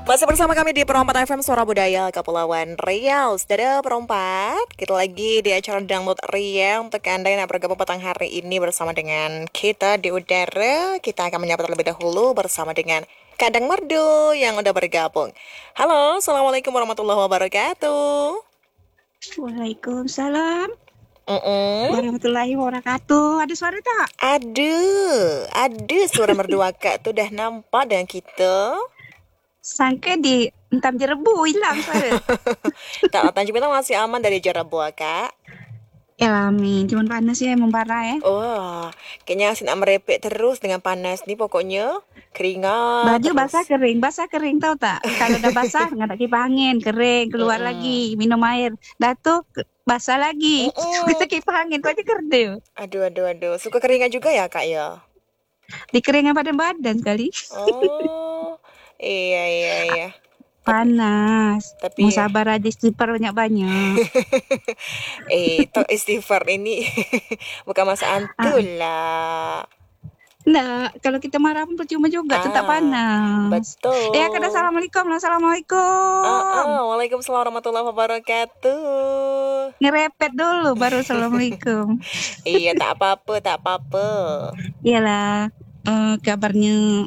Masih bersama kami di Perompak FM Suara Budaya Kepulauan Riau. Saudara Perompak, kita lagi di acara Download Riau. Untuk Anda yang bergabung petang hari ini bersama dengan kita di udara, kita akan menyapa terlebih dahulu bersama dengan Kadang Merdu yang udah bergabung. Halo, Assalamualaikum warahmatullahi wabarakatuh. Waalaikumsalam Mm-mm. warahmatullahi wabarakatuh. Ada suara tak? Ada suara merdu akak tuh dah nampak dengan kita. Sangka di entam jerebu hilang suara. Tak, Tanjung Pinang masih aman dari jarak buah, Kak. Ya amin, cuman panas ya membara ya. Oh, kayaknya asin merepek terus dengan panas nih pokoknya. Keringat Baju terus. basah kering tahu tak? Kalau udah basah nggak ada kipas angin, kering, keluar Mm-mm. lagi, minum air. Dah tuh basah lagi. Mm-mm. Kita kipas angin, kau aja kerdil. Aduh. Suka keringat juga ya, Kak ya? Dikeringin pada badan sekali. Oh, iya. Tapi, Panas. Mau tapi, sabar aja istighfar banyak-banyak. toh istighfar ini bukan masa Ah, antul lah. Enggak, kalau kita marah pun percuma juga, tetap Ah, panas. Kan betul. assalamualaikum, assalamualaikum. Waalaikumsalam warahmatullahi wabarakatuh. Ngerepet dulu baru assalamualaikum. Iya, tak apa-apa. Iyalah, kabarnya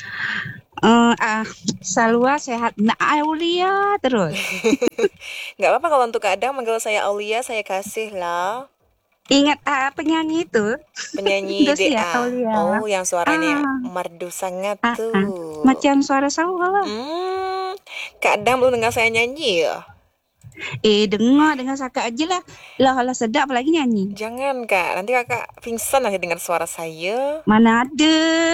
eh ah Salwa sehat. Nah, Aulia terus. Nggak apa-apa kalau untuk kadang manggil saya Aulia, saya kasih lah. Ingat penyanyi itu? Penyanyi Terus ya DA. Aulia. Oh, yang suaranya Ah, merdu sangat ah. tuh. Macam suara Salwa lah. Hmm, kadang belum dengar saya nyanyi ya. Dengar sakit aja lah. Lah sedap apalagi nyanyi. Jangan kak, nanti kakak pingsan nanti dengar suara saya. Mana ada.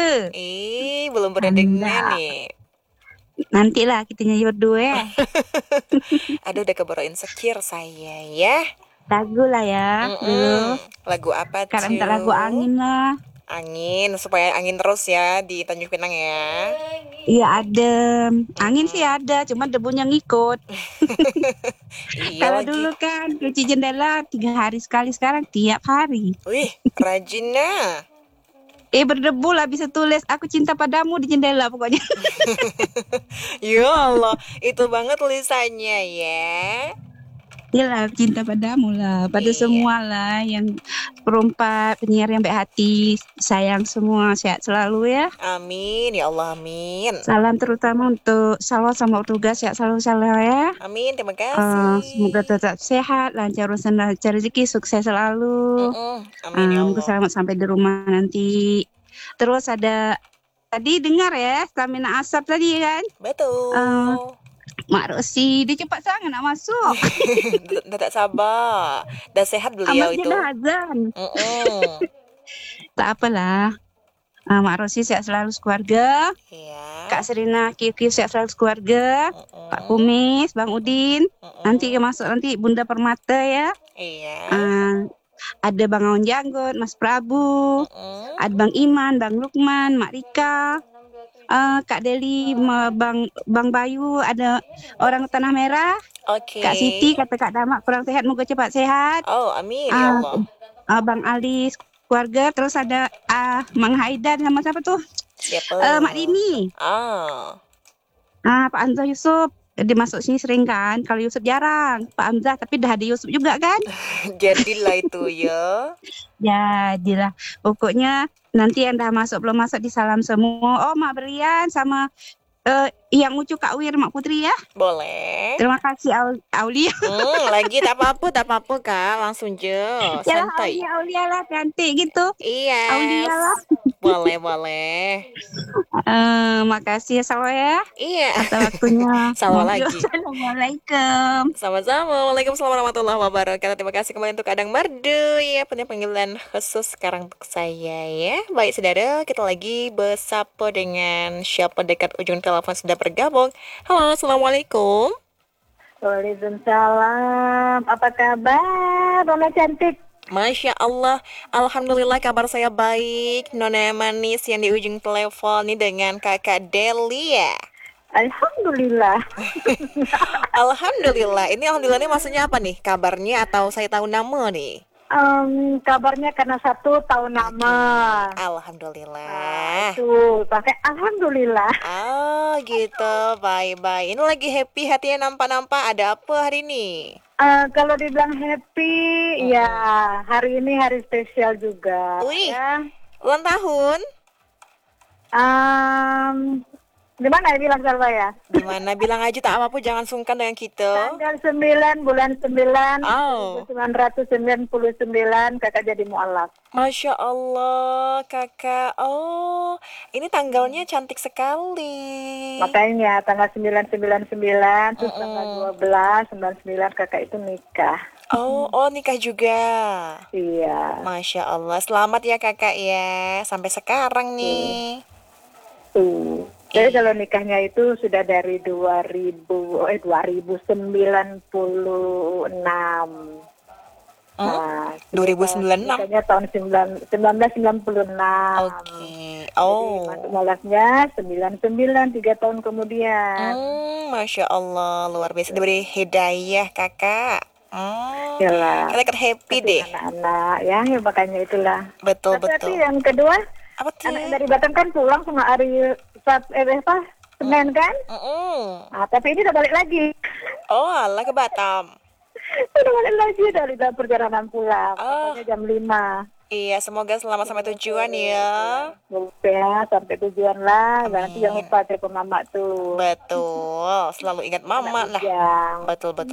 Belum pernah dengar Anda. nih. Nantilah kita nyanyi berdua. Aduh, udah keburu insecure saya ya. Lagu lah ya Mm-mm. dulu. Lagu apa Sekarang minta lagu tuh? angin lah. Angin, supaya angin terus ya di Tanjung Pinang ya. Iya adem. Angin sih Mm-mm. ada, cuma debunya ngikut. Iya Kalau lagi. dulu kan cuci jendela 3 hari sekali, sekarang tiap hari. Wih, rajin nah. Berdebu lah bisa tulis aku cinta padamu di jendela pokoknya. Ya Allah, itu banget tulisannya ya. Iyalah cinta padamu lah, pada Iya. semua lah yang perempat penyiar yang baik hati, sayang semua, sehat selalu ya. Amin, ya Allah, amin. Salam terutama untuk Salwa sama tugas, sehat selalu Salwa ya. Amin, terima kasih. Semoga tetap sehat, lancar urusan lancar rezeki, sukses selalu. Mm-mm. Amin, ya Semoga Allah. selamat sampai di rumah nanti. Terus ada tadi dengar ya, stamina asap tadi kan, uh, Betul. Mak Rosi dia cepat sangat nak masuk. Udah tak sabar. Dah sehat beliau Amat dia itu. dah azan. Mm-mm. Tak apalah. Mak Rosi sehat selalu sekeluarga. Kak Iya. Serina, Kiki sehat selalu sekeluarga. Pak Mm-mm. Kumis, Bang Udin. Nanti Mm-mm. masuk nanti Bunda Permata ya. Iya. Uh, ada Bang Awan Janggot, Mas Prabu, Mm-mm. ada Bang Iman, Bang Lukman, Mak Rika, Kak Deli, Bang Bayu, ada orang Tanah Merah, Oke. Kak Siti, kata Kak Damak kurang sehat, moga cepat sehat. Oh, amin, ya Uh, Allah. Bang Ali, keluarga, terus ada Mang Haidan sama siapa tuh? Siapa? Mak Dini, Ah. Pak Hamzah Yusuf. Dia masuk sini sering kan, kalau Yusuf jarang. Pak Hamzah, tapi dah ada Yusuf juga kan? Jadilah itu ya. Jadilah. Pokoknya nanti yang dah masuk belum masuk disalam semua. Oh, Mak Berian sama yang ucu Kak Wir, Mak Putri ya. Boleh. Terima kasih Aulia. Lagi tak apa-apa Kak, langsung je, Yalah santai. Aulia lah cantik gitu. Aulia lah. Yes. Boleh. Makasih ya Salwa ya Iya. atas waktunya. Sama lagi. Assalamualaikum. Sama-sama. Waalaikumsalam warahmatullahi wabarakatuh. Terima kasih kembali untuk Kadang Merdu ya, punya panggilan khusus sekarang untuk saya ya. Baik saudara, kita lagi bersapa dengan siapa dekat ujung telepon sudah bergabung. Halo, assalamualaikum. Waalaikumsalam. Apa kabar, Nona cantik? Masya Allah, Alhamdulillah kabar saya baik. Nona manis yang di ujung telepon ini dengan kakak Delia. Alhamdulillah. Alhamdulillah, ini alhamdulillah ini maksudnya apa nih? Kabarnya atau saya tahu nama nih? Kabarnya karena 1 tahun nama. Alhamdulillah. Itu pakai alhamdulillah. Oh gitu, baik-baik. Ini lagi happy hatinya nampak-nampak. Ada apa hari ini? Kalau dibilang happy, ya hari ini hari spesial juga. Wih. Ya. Ulang tahun? Gimana ya bilang sama ya? Gimana? Bilang aja tak apa-apa, jangan sungkan dengan kita. Tanggal 9 bulan 9 Oh. 1999 kakak jadi mualaf. Masya Allah, kakak. Oh, ini tanggalnya cantik sekali. Makanya tanggal 999 terus tanggal 12 99 kakak itu nikah. Oh, nikah juga. Iya. Masya Allah, selamat ya kakak ya. Sampai sekarang nih. Tuh. Jadi kalau nikahnya itu sudah dari 2096. Nah, 2096. nikahnya tahun 1996. Oke. Oh. Masuk mualafnya 99 3 tahun kemudian. Masya Allah, luar biasa diberi hidayah kakak. Yalah. Kita happy deh. Anak-anak ya makanya itulah. Betul, Tapi betul. yang kedua, Apa tuh? anak dari Batam kan pulang cuma hari Senin kan? Nah, tapi ini udah balik lagi. Oh, alah ke Batam. Udah balik lagi dari dalam perjalanan pulang. Pokoknya jam 5. Iya, semoga selamat sampai tujuan ya. Ya, sampai tujuan lah. Nanti jangan lupa telepon mama tuh. Betul, selalu ingat mama lah. Yang Betul, betul.